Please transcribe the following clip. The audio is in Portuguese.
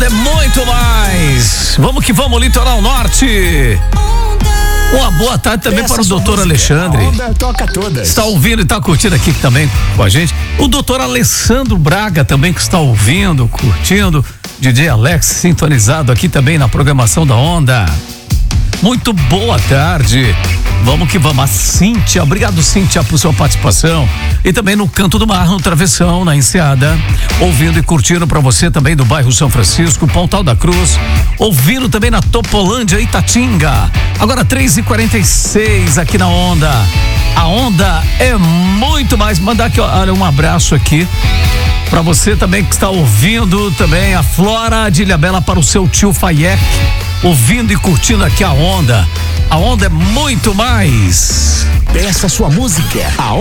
Onda é muito mais. Vamos que vamos, Litoral Norte. Uma boa tarde também para o doutor Alexandre. Onda toca todas. Está ouvindo e está curtindo aqui também com a gente. O doutor Alessandro Braga também que está ouvindo, curtindo. DJ Alex sintonizado aqui também na programação da Onda. Muito boa tarde. Vamos que vamos. A Cíntia, obrigado Cíntia por sua participação. E também no Canto do Mar, no Travessão, na Enseada. Ouvindo e curtindo para você também do bairro São Francisco, Pontal da Cruz. Ouvindo também na Topolândia, Itatinga. Agora 3h46 aqui na Onda. A Onda é muito mais. Mandar aqui, olha, um abraço aqui para você também que está ouvindo também a Flora de Ilhabela, para o seu tio Faiek, ouvindo e curtindo aqui a Onda. A Onda é muito mais. Peça sua música. A